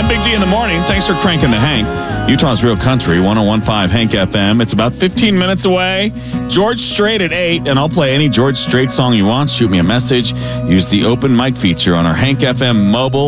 Big D in the morning. Thanks for cranking the Hank. Utah's Real Country, 101.5 Hank FM. It's about 15 minutes away. George Strait at 8, and I'll play any George Strait song you want. Shoot me a message. Use the open mic feature on our Hank FM mobile